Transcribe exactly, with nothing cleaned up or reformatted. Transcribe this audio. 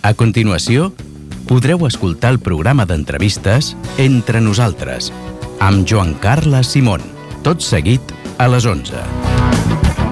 A continuació, podreu escoltar el programa d'entrevistes Entre nosaltres, amb Joan Carles Simón, tot seguit a les onze.